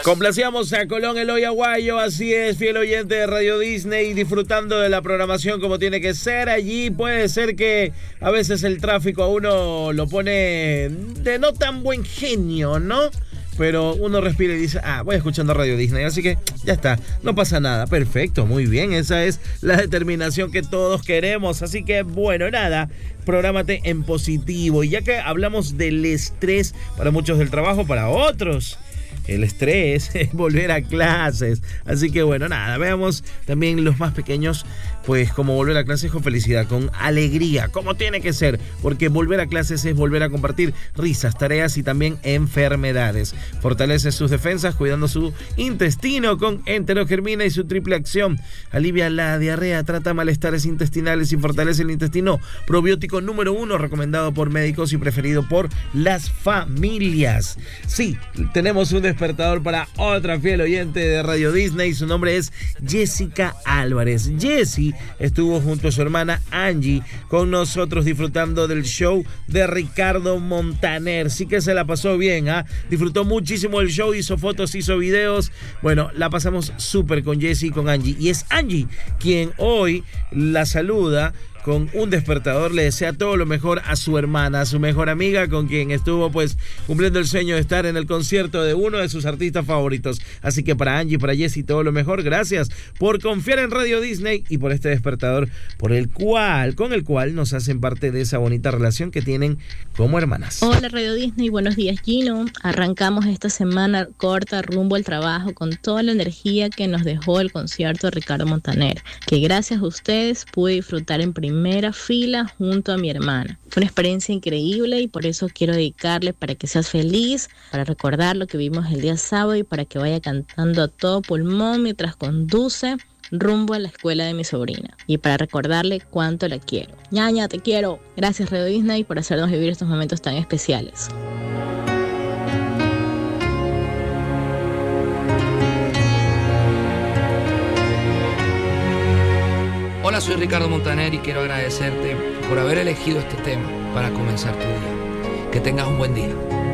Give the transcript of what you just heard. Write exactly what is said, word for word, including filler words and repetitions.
Complacíamos a Colón Eloy Aguayo, así es, fiel oyente de Radio Disney, disfrutando de la programación como tiene que ser. Allí puede ser que a veces el tráfico a uno lo pone de no tan buen genio, ¿no? Pero uno respira y dice, ah, voy escuchando Radio Disney, así que ya está, no pasa nada. Perfecto, muy bien, esa es la determinación que todos queremos. Así que, bueno, nada, prográmate en positivo. Y ya que hablamos del estrés para muchos del trabajo, para otros el estrés es volver a clases. Así que bueno, nada, veamos también los más pequeños, pues como volver a clases con felicidad, con alegría, como tiene que ser, porque volver a clases es volver a compartir risas, tareas y también enfermedades. Fortalece sus defensas cuidando su intestino con Enterogermina y su triple acción. Alivia la diarrea, trata malestares intestinales y fortalece el intestino. Probiótico número uno, recomendado por médicos y preferido por las familias. Sí, tenemos un despertador para otra fiel oyente de Radio Disney. Su nombre es Jessica Álvarez. Jessie estuvo junto a su hermana Angie con nosotros disfrutando del show de Ricardo Montaner. Sí que se la pasó bien, ¿ah? ¿eh? Disfrutó muchísimo el show, hizo fotos, hizo videos. Bueno, la pasamos súper con Jessie y con Angie. Y es Angie quien hoy la saluda con un despertador, le desea todo lo mejor a su hermana, a su mejor amiga, con quien estuvo pues cumpliendo el sueño de estar en el concierto de uno de sus artistas favoritos. Así que para Angie, para Jessie, todo lo mejor. Gracias por confiar en Radio Disney y por este despertador, por el cual, con el cual nos hacen parte de esa bonita relación que tienen como hermanas. Hola Radio Disney, buenos días Gino. Arrancamos esta semana corta rumbo al trabajo con toda la energía que nos dejó el concierto de Ricardo Montaner, que gracias a ustedes pude disfrutar en primer primera fila junto a mi hermana. Fue una experiencia increíble y por eso quiero dedicarle para que seas feliz, para recordar lo que vimos el día sábado y para que vaya cantando a todo pulmón mientras conduce rumbo a la escuela de mi sobrina y para recordarle cuánto la quiero. Ñaña, te quiero. Gracias Radio Disney por hacernos vivir estos momentos tan especiales. Hola, soy Ricardo Montaner y quiero agradecerte por haber elegido este tema para comenzar tu día. Que tengas un buen día.